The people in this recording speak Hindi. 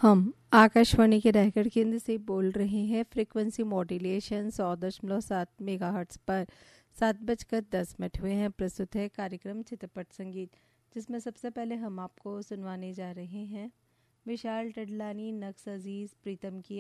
हम आकाशवाणी के रायगढ़ केंद्र से बोल रहे हैं। फ्रीक्वेंसी मॉड्यूलेशन 100.7 मेगाहर्ट्ज़ पर 7:10 हुए हैं। प्रस्तुत है कार्यक्रम चित्रपट संगीत, जिसमें सबसे पहले हम आपको सुनवाने जा रहे हैं विशाल डडलानी, नक्श अजीज, प्रीतम की